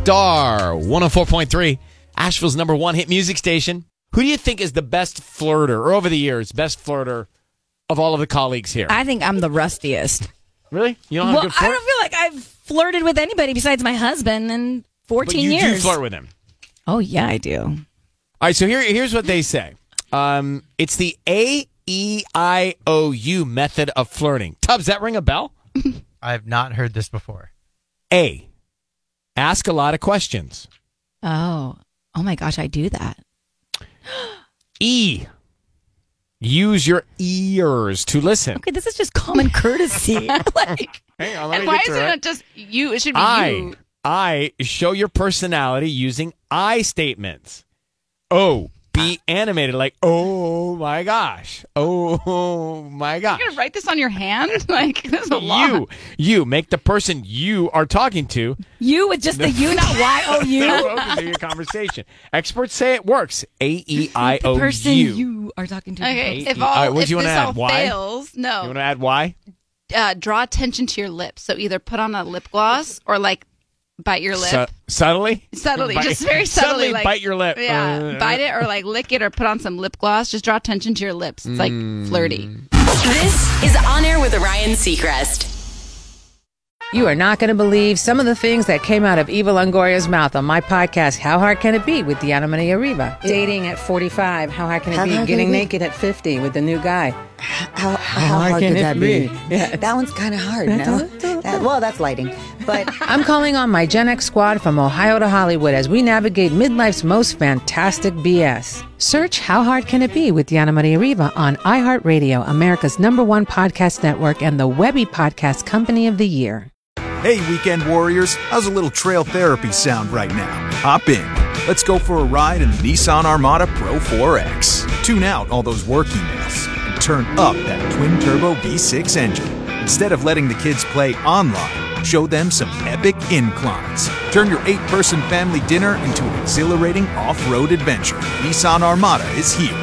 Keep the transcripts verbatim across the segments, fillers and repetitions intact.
Star one oh four point three, Asheville's number one hit music station. Who do you think is the best flirter, or over the years, best flirter of all of the colleagues here? I think I'm the rustiest. Really? You don't have well, a good flirt? I don't feel like I've flirted with anybody besides my husband in fourteen but you years. do flirt with him. Oh, yeah, I do. All right, so here, here's what they say. Um, it's the A E I O U method of flirting. Tubbs, that ring a bell? I have not heard this before. A, ask a lot of questions. Oh, oh my gosh, I do that. E, use your ears to listen. Okay, this is just common courtesy. like, Hang on, let And me why get is to it it. not just you? It should be I, you. I, show your personality using I statements. O, be animated like, oh my gosh. Oh my gosh. You're going to write this on your hand? Like, this is a lot. You, you, make the person you are talking to you with just the you, not Y O U. focus in your conversation. Experts say it works. A E I O U. The person you are talking to. Okay, E- if E- all, all right, what if do you wanna this add? all Why? fails, You no, want to add why? uh, draw attention to your lips. So either put on a lip gloss or like bite your lip. Su- subtly? Subtly, Bite- just very subtly. Subtly like, bite your lip. Yeah, Uh, bite it or like lick it or put on some lip gloss. Just draw attention to your lips. It's like Mm. flirty. This is On Air with Ryan Seacrest. You are not going to believe some of the things that came out of Eva Longoria's mouth on my podcast, How Hard Can It Be, with Diana Maria Riva. Dating at forty-five, how hard can it How be? hard can Getting it be? naked at fifty with the new guy. How, how hard, can could it that be? be? Yeah. That one's kind of hard, no? That- well, that's lighting. But I'm calling on my Gen X squad from Ohio to Hollywood as we navigate midlife's most fantastic B S. Search How Hard Can It Be with Diana Maria Riva on iHeartRadio, America's number one podcast network and the Webby Podcast Company of the Year. Hey, weekend warriors, how's a little trail therapy sound right now? Hop in. Let's go for a ride in the Nissan Armada Pro four X. Tune out all those work emails and turn up that twin-turbo V six engine. Instead of letting the kids play online, show them some epic inclines. Turn your eight-person family dinner into an exhilarating off-road adventure. Nissan Armada is here.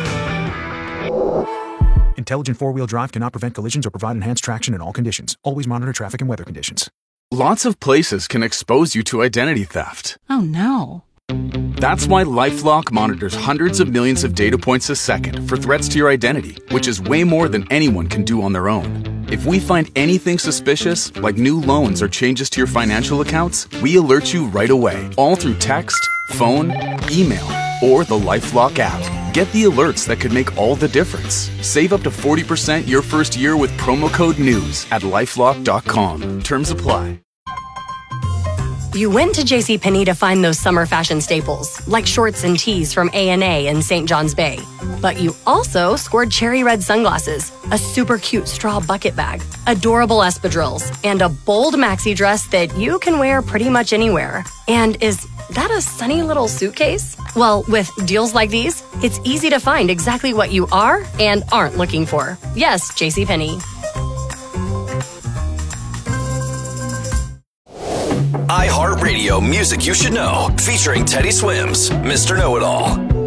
Intelligent four-wheel drive cannot prevent collisions or provide enhanced traction in all conditions. Always monitor traffic and weather conditions. Lots of places can expose you to identity theft. Oh, no. That's why LifeLock monitors hundreds of millions of data points a second for threats to your identity, which is way more than anyone can do on their own. If we find anything suspicious, like new loans or changes to your financial accounts, we alert you right away, all through text, phone, email, or the LifeLock app. Get the alerts that could make all the difference. Save up to forty percent your first year with promo code NEWS at lifelock dot com. Terms apply. You went to JCPenney to find those summer fashion staples, like shorts and tees from A and A in Saint John's Bay. But you also scored cherry red sunglasses, a super cute straw bucket bag, adorable espadrilles, and a bold maxi dress that you can wear pretty much anywhere. And is that a sunny little suitcase? Well, with deals like these, it's easy to find exactly what you are and aren't looking for. Yes, JCPenney. iHeartRadio Music You Should Know, featuring Teddy Swims, Mister Know-It-All.